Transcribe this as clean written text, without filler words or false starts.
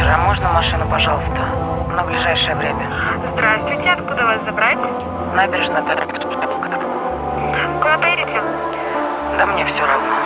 вечера. Можно машину, пожалуйста? На ближайшее время. Здравствуйте, откуда вас забрать? Набережная. Куда поедете? Да мне все равно.